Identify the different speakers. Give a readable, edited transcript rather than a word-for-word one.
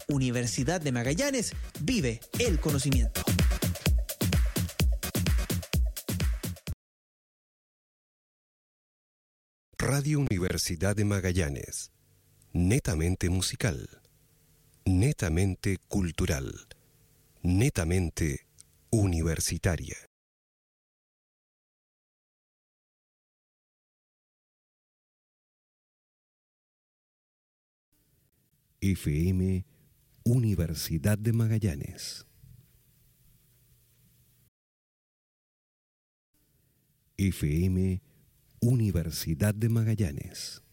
Speaker 1: Universidad de Magallanes, vive el conocimiento.
Speaker 2: Radio Universidad de Magallanes, netamente musical, netamente cultural, netamente universitaria. FM Universidad de Magallanes. FM Universidad de Magallanes.